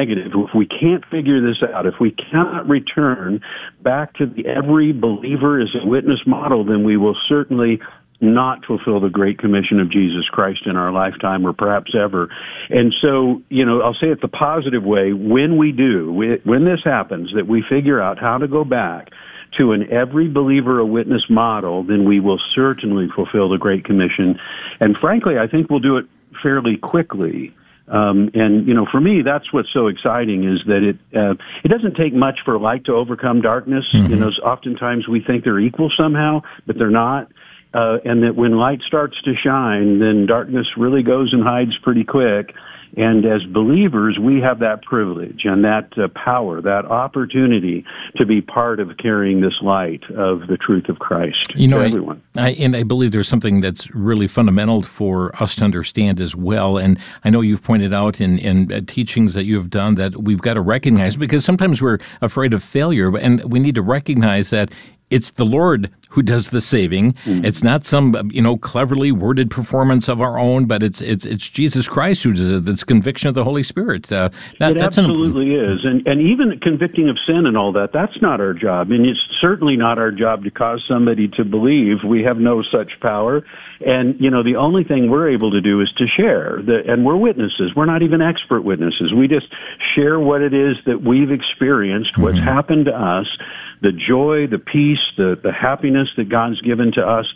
negative. If we can't figure this out, if we cannot return back to the every believer as a witness model, then we will certainly not fulfill the Great Commission of Jesus Christ in our lifetime or perhaps ever. And so, I'll say it the positive way. When we do, when this happens, that we figure out how to go back to an every believer a witness model, then we will certainly fulfill the Great Commission. And frankly, I think we'll do it fairly quickly. For me, that's what's so exciting is that it doesn't take much for light to overcome darkness. Mm-hmm. Oftentimes we think they're equal somehow, but they're not. And that when light starts to shine, then darkness really goes and hides pretty quick. And as believers, we have that privilege and that power, that opportunity to be part of carrying this light of the truth of Christ to everyone. I believe there's something that's really fundamental for us to understand as well. And I know you've pointed out in teachings that you have done that we've got to recognize, because sometimes we're afraid of failure, and we need to recognize that it's the Lord who does the saving. Mm-hmm. It's not some, cleverly worded performance of our own, but it's Jesus Christ who does it. It's conviction of the Holy Spirit. It absolutely is. And even convicting of sin and all that, that's not our job. And it's certainly not our job to cause somebody to believe. We have no such power. And, the only thing we're able to do is to share. And we're witnesses. We're not even expert witnesses. We just share what it is that we've experienced, what's mm-hmm. happened to us, the joy, the peace, the happiness that God's given to us,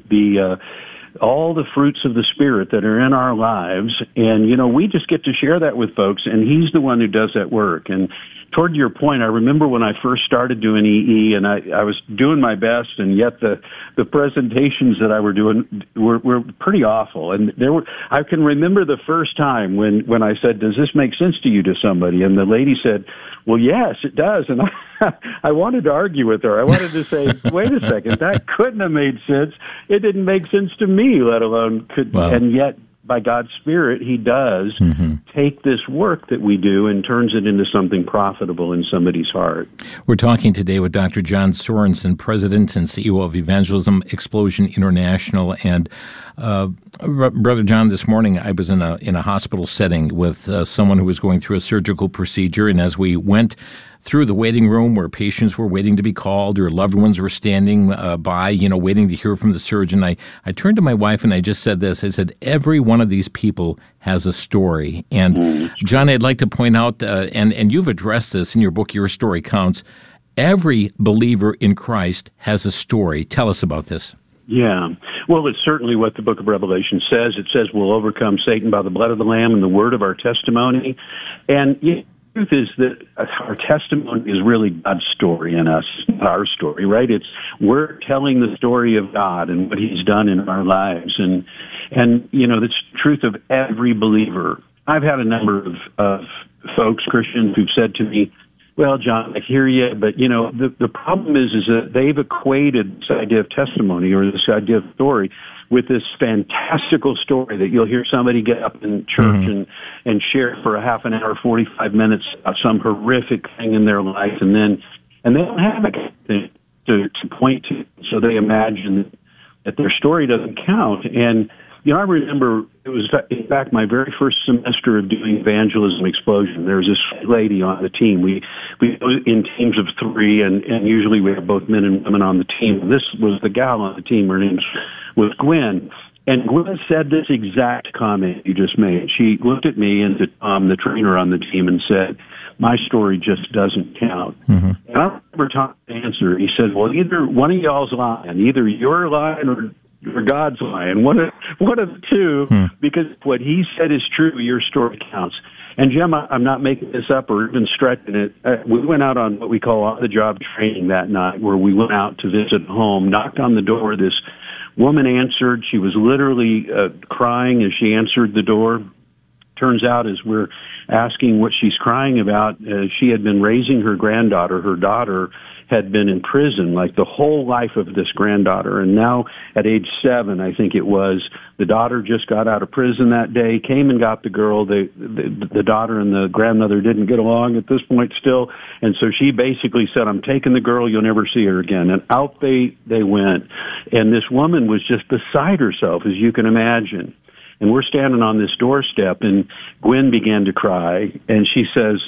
all the fruits of the Spirit that are in our lives. And, we just get to share that with folks, and He's the one who does that work. And toward your point, I remember when I first started doing EE, and I was doing my best, and yet the presentations that I were doing were pretty awful. And I can remember the first time when I said, "Does this make sense to you?" to somebody, and the lady said, "Well, yes, it does." And I wanted to argue with her. I wanted to say, "Wait a second, that couldn't have made sense. It didn't make sense to me, let alone could." Wow. And yet, by God's Spirit, He does mm-hmm. take this work that we do and turns it into something profitable in somebody's heart. We're talking today with Dr. John Sorensen, President and CEO of Evangelism Explosion International. And Brother John, this morning I was in a hospital setting with someone who was going through a surgical procedure, and as we went through the waiting room where patients were waiting to be called or loved ones were standing by, waiting to hear from the surgeon, I turned to my wife and I just said this. I said, every one of these people has a story. And John, I'd like to point out, and you've addressed this in your book, Your Story Counts, every believer in Christ has a story. Tell us about this. Yeah. Well, it's certainly what the book of Revelation says. It says we'll overcome Satan by the blood of the Lamb and the word of our testimony. And the truth is that our testimony is really God's story in us, our story, right? We're telling the story of God and what He's done in our lives. And the truth of every believer. I've had a number of folks, Christians, who've said to me, "Well, John, I hear you, but, the problem is that they've equated this idea of testimony or this idea of story with this fantastical story that you'll hear somebody get up in church mm-hmm. and share for a half an hour, 45 minutes about some horrific thing in their life, and they don't have anything to point to, so they imagine that their story doesn't count." And I remember it was, in fact, my very first semester of doing Evangelism Explosion. There was this lady on the team. We go in teams of 3, and usually we have both men and women on the team. This was the gal on the team. Her name was Gwen. And Gwen said this exact comment you just made. She looked at me and to Tom, the trainer on the team, and said, "My story just doesn't count." Mm-hmm. And I remember Tom's answer. He said, "Well, either one of y'all's lying. Either you're lying or God's lying, one of the two, because what He said is true, your story counts." And Jim, I'm not making this up or even stretching it. We went out on what we call on-the-job training that night, where we went out to visit a home, knocked on the door. This woman answered. She was literally crying as she answered the door. Turns out, as we're asking what she's crying about, she had been raising her granddaughter. Her daughter had been in prison, like the whole life of this granddaughter. And now, at age 7, I think it was, the daughter just got out of prison that day, came and got the girl. The daughter and the grandmother didn't get along at this point still. And so she basically said, "I'm taking the girl, you'll never see her again." And out they went. And this woman was just beside herself, as you can imagine. And we're standing on this doorstep, and Gwen began to cry, and she says,